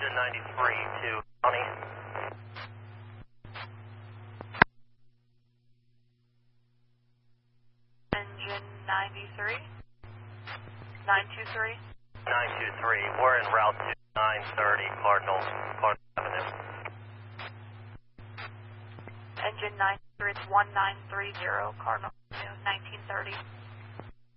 engine 93 to County. Engine 93. 923. 923. We're en route to 930 Cardinal Avenue. Engine 93, it's 1930 Cardinal Avenue, 1930.